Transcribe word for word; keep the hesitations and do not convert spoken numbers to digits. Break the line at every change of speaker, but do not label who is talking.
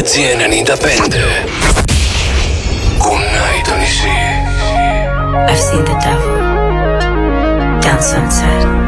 τζι ενενήντα πέντε. Κουνάει το νησί.
I've seen the devil down Sunset.